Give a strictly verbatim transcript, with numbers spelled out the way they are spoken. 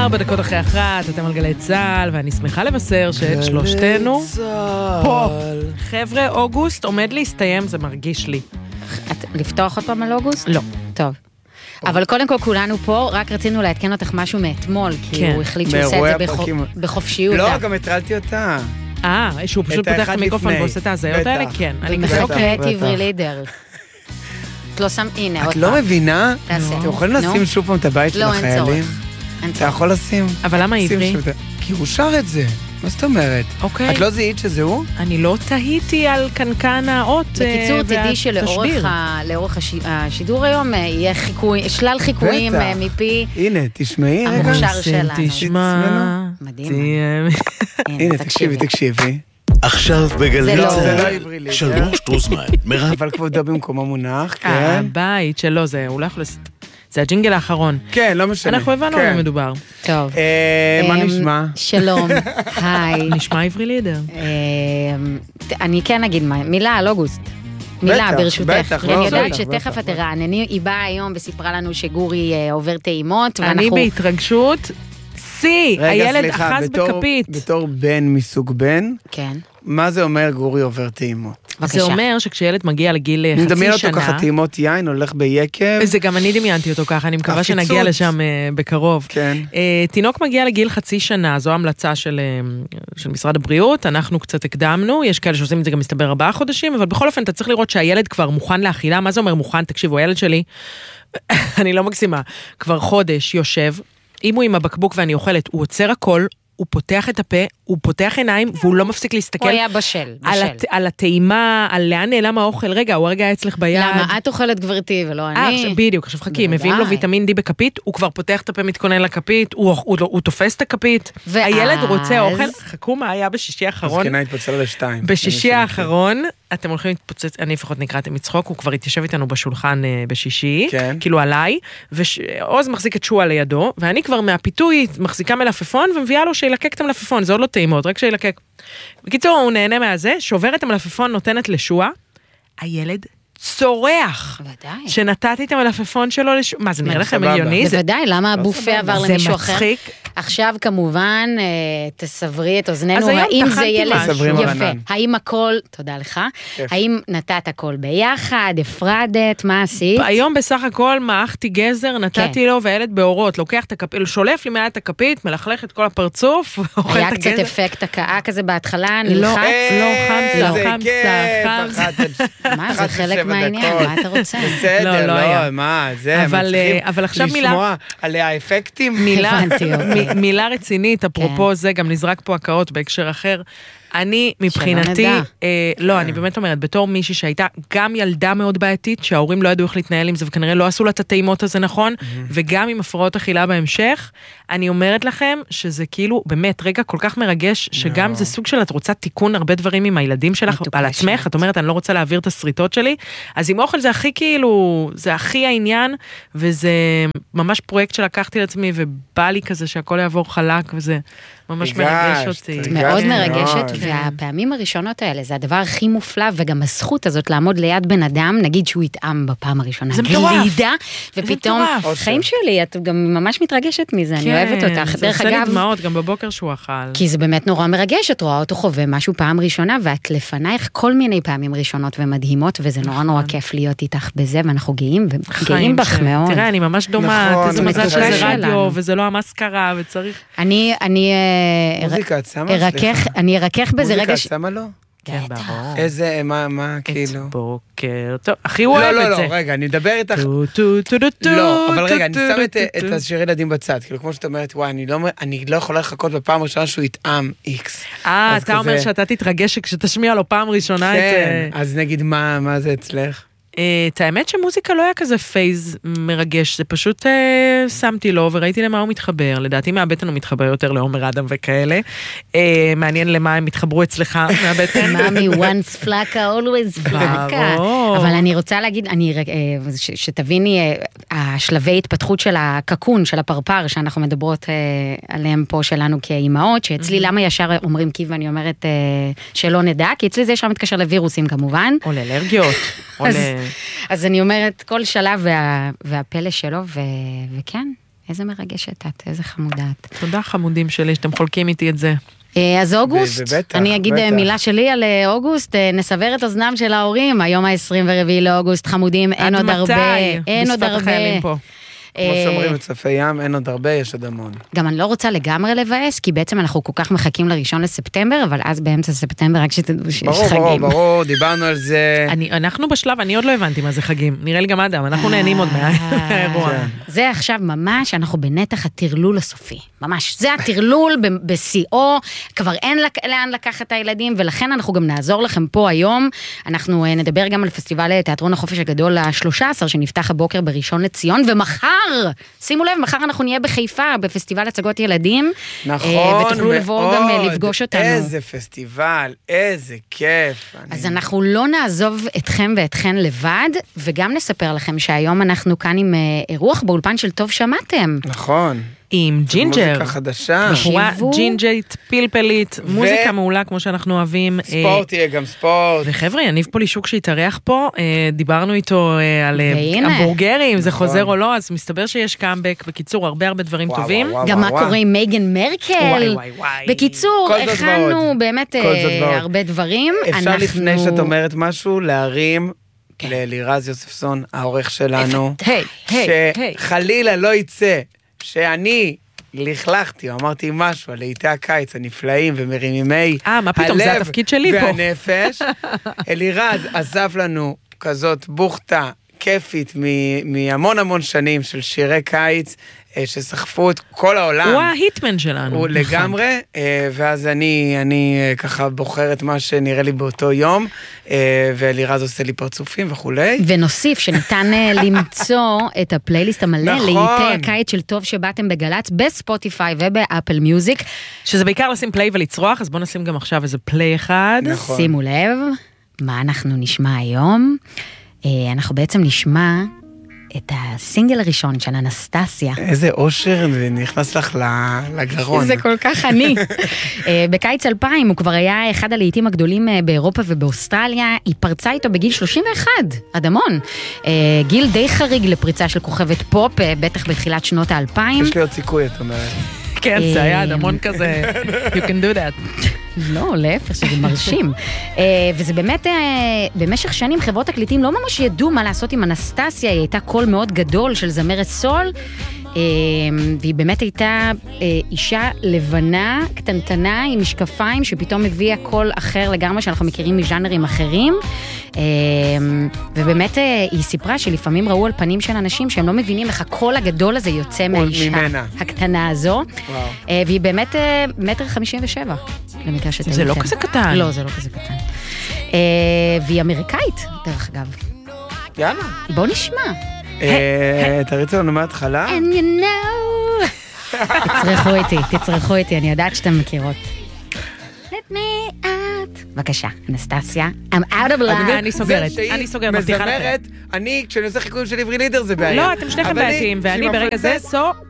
ארבע דקות אחרי אחת, אתם על גלי צהל, ואני שמחה לבשר שאת שלושתנו פה. חבר'ה, אוגוסט עומד להסתיים, זה מרגיש לי. לפתוח עוד פעם על אוגוסט? לא. טוב. אבל קודם כל כולנו פה, רק רצינו לעדכן אותך משהו מאתמול, כי הוא החליט שהוא עושה את זה בחופשיות. לא, גם הטרלתי אותה. אה, שהוא פשוט פותח את המיקרופון ועושה את הזהות האלה? כן. זה קריאטיב רילידר. את לא שם, הנה, עוד פעם. את לא מבינה? אתם יכולים לשים שוב פעם את הבית של החיילים? אתה יכול לשים? אבל למה עברי? כי הוא שר את זה. מה זאת אומרת? אוקיי. את לא זיהית שזה הוא? אני לא תהיתי על קנקן האות והתשביר. בקיצור, תדעי שלאורך השידור היום יהיה שלל חיקויים מפי הנה, תשמעי. המוכשר שלנו. תשמע. מדהים. הנה, תקשיבי, תקשיבי. עכשיו בגלי צהל, שלום שטרוסמן, מירב. אבל כבודו במקומו מונח, כן. הבית שלו, זה אולי יכול... זה הג'ינגל האחרון. כן, לא משנה. אנחנו הבנו על מה מדובר. טוב. מה נשמע? שלום, היי. נשמע עברי לידר. אני כן אגיד מילה על אוגוסט. מילה, ברשותך. בטח, אני יודעת שתכף את תרענני, היא באה היום וסיפרה לנו שגורי עובר טעימות, אני בהתרגשות, סי, הילד אחז בכפית. בתור בן מסוג בן, כן. מה זה אומר גורי עובר טעימות? זה אומר שכשילד מגיע לגיל חצי שנה... נדמיין אותו ככה טעימות יין, הולך ביקב. זה גם אני דמיינתי אותו ככה, אני מקווה שנגיע לשם בקרוב. כן. תינוק מגיע לגיל חצי שנה, זו המלצה של משרד הבריאות, אנחנו קצת הקדמנו, יש כאלה שעושים את זה גם מסתבר ארבעה חודשים, אבל בכל אופן אתה צריך לראות שהילד כבר מוכן לאכילה, מה זה אומר מוכן? תקשיבו, הילד שלי, אני לא מקסימה, כבר חודש יושב, אם הוא עם הבקבוק ואני אוכלת, הוא עוצר הכל, הוא פותח את הפה, הוא פותח עיניים, והוא לא מפסיק להסתכל. הוא היה בשל, על, בשל. הת, על הטעימה, על לאן נעלם האוכל. רגע, הוא הרגע היה אצלך ביד. למה? את אוכלת גברתי ולא אני. עכשיו, בדיוק, עכשיו חכי, מביאים לו ויטמין די בכפית, הוא כבר פותח את הפה, מתכונן לכפית, הוא, הוא, הוא, הוא תופס את הכפית. ואז... הילד רוצה אוכל. חכו מה היה בשישי האחרון. הזקנה התפצלה לשתיים. בשישי האחרון, אתם הולכים להתפוצץ, אני לפחות נקראתי מצחוק, הוא כבר התיישב איתנו בשולחן בשישי, כן. כאילו עליי, ועוז מחזיק את שועה לידו, ואני כבר מהפיתוי מחזיקה מלפפון, ומביאה לו שילקק את המלפפון, זה עוד לא טעימות, רק שילקק. בקיצור, הוא נהנה מהזה, שובר את המלפפון, נותנת לשועה, הילד צורח. בוודאי. שנתתי את המלפפון שלו לשוע. מה, זה נראה לכם מיליוני? בוודאי, למה הבופה עבר למישהו אחר? זה מצחיק. עכשיו כמובן, תסברי את אוזננו, האם זה ילד יפה, האם הכל, תודה לך, האם נתת הכל ביחד, הפרדת, מה עשית? היום בסך הכל מעכתי גזר, נתתי לו, והילד באורות, לוקח את הכפית, שולף לי מעט הכפית, מלכלך את כל הפרצוף, היה קצת אפקט הקאה כזה בהתחלה, נלחץ? לא, חמסה, חמסה, חמסה. מה, זה חלק מהעניין, מה אתה רוצה? בסדר, לא, מה, זה, אבל עכשיו מילה, לשמוע עליה האפקטים, מילה, מילה רצינית, אפרופו זה, גם נזרק פה הקאות בהקשר אחר, אני מבחינתי, אה, לא, אני באמת אומרת, בתור מישהי שהייתה גם ילדה מאוד בעייתית, שההורים לא ידעו איך להתנהל עם זה, וכנראה לא עשו לה את הטעימות הזה נכון, וגם עם הפרעות אכילה בהמשך, אני אומרת לכם שזה כאילו, באמת, רגע כל כך מרגש, שגם זה סוג של את רוצה תיקון הרבה דברים עם הילדים שלך, על עצמך, את אומרת, אני לא רוצה להעביר את הסריטות שלי, אז עם אוכל זה הכי כאילו, זה הכי העניין, וזה ממש פרויקט שלקחתי לעצמי, ובא לי כזה שהכל יעבור חלק, וזה ממש מרגש אותי. מאוד מרגשת, והפעמים הראשונות האלה, זה הדבר הכי מופלא, וגם הזכות הזאת לעמוד ליד בן אדם, נגיד שהוא יטעם בפעם הראשונה. זה מטורף. גלידה, ופתאום, חיים שלי, את גם ממש מתרגשת מזה, אני אוהבת אותך. זה עושה לי דמעות, גם בבוקר שהוא אכל. כי זה באמת נורא מרגש, את רואה אותו חווה משהו פעם ראשונה, ואת לפנייך כל מיני פעמים ראשונות ומדהימות, וזה נורא נורא כיף להיות איתך בזה, ואנחנו גאים, וגאים בך מאוד. תראה, אני ממש דומה, זה מזל שזה רדיו, וזה לא המסקרה, וצריך... אני, אני... מוזיקה, את שמה? סליחה. אני ארכך בזה רגע... מוזיקה, את שמה לו? כן, ברור. איזה, מה, מה, כאילו? את בוקר, טוב, הכי הוא אוהב את זה. לא, לא, לא, רגע, אני מדבר איתך... לא, אבל רגע, אני שם את השיר ילדים בצד, כאילו, כמו שאת אומרת, וואי, אני לא יכולה לחכות בפעם ראשונה שהוא יטעם איקס. אה, אתה אומר שאתה תתרגש כשתשמיע לו פעם ראשונה את... כן, אז נגיד, מה זה אצלך? את האמת שמוזיקה לא היה כזה פייז מרגש, זה פשוט שמתי לו וראיתי למה הוא מתחבר, לדעתי מהבטן הוא מתחבר יותר לעומר אדם וכאלה, מעניין למה הם מתחברו אצלך מהבטן. מאמי, once פלאקה, always פלאקה. אבל אני רוצה להגיד, שתביני, השלבי התפתחות של הקקון, של הפרפר, שאנחנו מדברות עליהם פה שלנו כאימהות, שאצלי למה ישר אומרים כי ואני אומרת שלא נדע, כי אצלי זה ישר מתקשר לווירוסים כמובן. או לאלרגיות, או ל... אז אני אומרת, כל שלב וה, והפלא שלו, ו, וכן, איזה מרגשת את, איזה חמודה את. תודה חמודים שלי שאתם חולקים איתי את זה. אז אוגוסט, ובטח, אני אגיד בטח. מילה שלי על אוגוסט, נסבר את אוזנם של ההורים, היום ה-עשרים ורביעי לאוגוסט, חמודים, אין עוד הרבה, אין עוד הרבה. כמו שאומרים את צפי ים, אין עוד הרבה, יש עוד המון. גם אני לא רוצה לגמרי לבאס, כי בעצם אנחנו כל כך מחכים לראשון לספטמבר, אבל אז באמצע ספטמבר רק שתדעו שיש ברור, חגים. ברור, ברור, דיברנו על זה. אני, אנחנו בשלב, אני עוד לא הבנתי מה זה חגים. נראה לי גם אדם, אנחנו נהנים עוד מהאירוע. זה עכשיו ממש, אנחנו בנתח הטרלול הסופי. ממש, זה הטרלול בשיאו, כבר אין לאן לקחת את הילדים, ולכן אנחנו גם נעזור לכם פה היום. אנחנו נדבר גם על פסטיבל תיאטרון החופש הגדול ה-שלושה עשר, שנפתח הבוקר בראשון לציון, ומחר, שימו לב, מחר אנחנו נהיה בחיפה, בפסטיבל הצגות ילדים. נכון, ותוכלו לבוא גם לפגוש אותנו. איזה פסטיבל, איזה כיף. אז אנחנו לא נעזוב אתכם ואתכן לבד, וגם נספר לכם שהיום אנחנו כאן עם אירוח באולפן של טוב שמעתם. נכון. עם ג'ינג'ר. מוזיקה חדשה. בחורה ג'ינג'ית, פלפלית, מוזיקה מעולה כמו שאנחנו אוהבים. ספורט יהיה גם ספורט. וחבר'ה, יניב פולישוק שהתארח פה, דיברנו איתו על המבורגרים, זה חוזר או לא, אז מסתבר שיש קאמבק, בקיצור, הרבה הרבה דברים טובים. גם מה קורה עם מייגן מרקל. בקיצור, הכנו באמת הרבה דברים. אפשר לפני שאת אומרת משהו, להרים ללירז יוספסון, העורך שלנו, שחלילה לא יצא, שאני לכלכתי, אמרתי משהו על להיטי הקיץ הנפלאים ומרימימי אה, מה פתאום, זה התפקיד שלי פה. והנפש. אלירז אסף לנו כזאת בוכתה כיפית מהמון המון שנים של שירי קיץ, שסחפו את כל העולם. הוא ההיטמן שלנו. הוא לגמרי, ואז אני, אני ככה בוחר את מה שנראה לי באותו יום, ואלירז עושה לי פרצופים וכולי. ונוסיף שניתן למצוא את הפלייליסט המלא, להיטי הקיץ של טוב שבאתם בגלץ, בספוטיפיי ובאפל מיוזיק. שזה בעיקר לשים פליי ולצרוח, אז בואו נשים גם עכשיו איזה פליי אחד. נכון. שימו לב, מה אנחנו נשמע היום? אנחנו בעצם נשמע את הסינגל הראשון של אנסטסיה. איזה אושר, זה נכנס לך לגרון. זה כל כך אני. בקיץ אלפיים הוא כבר היה אחד הלהיטים הגדולים באירופה ובאוסטרליה, היא פרצה איתו בגיל שלושים ואחת, אדמון. גיל די חריג לפריצה של כוכבת פופ, בטח בתחילת שנות האלפיים. יש לי עוד סיכוי, את אומרת. כן, זה היה אדמון כזה, you can do that. לא, להפך, שזה מרשים. וזה באמת, במשך שנים חברות תקליטים לא ממש ידעו מה לעשות עם אנסטסיה, היא הייתה קול מאוד גדול של זמרת סול, והיא באמת הייתה אישה לבנה, קטנטנה, עם משקפיים, שפתאום הביאה קול אחר לגמרי, שאנחנו מכירים מז'אנרים אחרים, ובאמת היא סיפרה שלפעמים ראו על פנים של אנשים שהם לא מבינים איך הקול הגדול הזה יוצא מהאישה הקטנה הזו, והיא באמת מטר חמישים ושבע, למקרה שתמיד. זה לא כזה קטן. לא, זה לא כזה קטן. והיא אמריקאית, דרך אגב. יאללה. בוא נשמע. תריצו לנו מההתחלה. And you know. תצרכו איתי, תצרכו איתי, אני יודעת שאתם מכירות. Let me out. בבקשה, אנסטסיה. I'm out of love. אני סוגרת, אני סוגרת, מבטיחה לכם. מזמרת, אני, כשאני עושה חיקויים של עברי לידר זה בעיה. לא, אתם שניכם בעייתיים, ואני ברגע זה סוגרת.